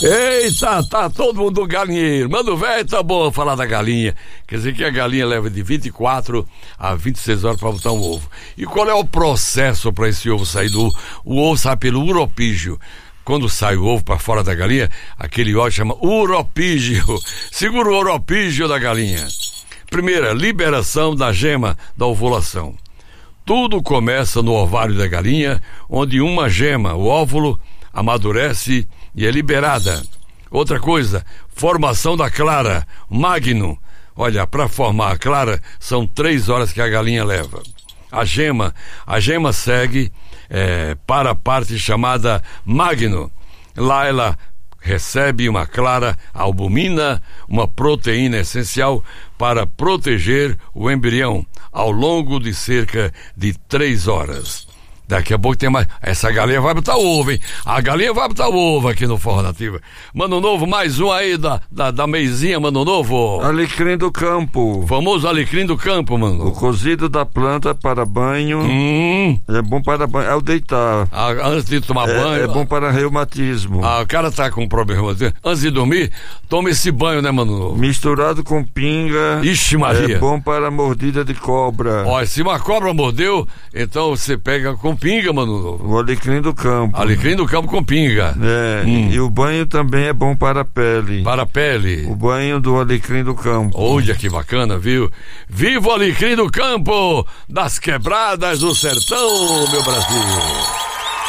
Eita, tá todo mundo galinheiro. Mano, velho, tá bom falar da galinha. Quer dizer que a galinha leva de 24 a 26 horas pra botar um ovo. E qual é o processo pra esse ovo sair o ovo sai pelo uropígio. Quando sai o ovo para fora da galinha, aquele óleo chama uropígio. Segura o uropígio da galinha. Primeira, liberação da gema da ovulação. Tudo começa no ovário da galinha, onde uma gema, o óvulo, amadurece e é liberada. Outra coisa, formação da clara, magno. Olha, para formar a clara, são 3 horas que a galinha leva. A gema segue para a parte chamada magno. Lá ela recebe uma clara albumina, uma proteína essencial para proteger o embrião ao longo de cerca de 3 horas. Daqui a pouco tem mais. Essa galinha vai botar ovo, hein? A galinha vai botar ovo aqui no Forró Nativa. Mano Novo, mais um aí da meizinha, Mano Novo. Alecrim do campo. Famoso alecrim do campo, mano. O cozido da planta para banho. É bom para banho. Ao deitar. Antes de tomar banho. É bom para reumatismo. O cara tá com problema. Antes de dormir, toma esse banho, né, Mano Novo? Misturado com pinga. Ixi, Maria. É bom para mordida de cobra. Ó, se uma cobra mordeu, então você pega com pinga, Mano. O alecrim do campo. Alecrim do campo com pinga. E o banho também é bom para a pele. Para a pele. O banho do alecrim do campo. Olha que bacana, viu? Viva o alecrim do campo das quebradas do sertão, meu Brasil.